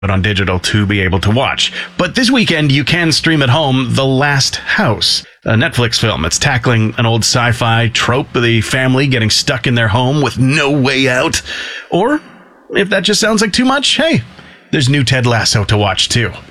on digital to be able to watch. But this weekend, you can stream at home The Last House, a Netflix film that's tackling an old sci-fi trope of the family getting stuck in their home with no way out. Or, if that just sounds like too much, hey, there's new Ted Lasso to watch too.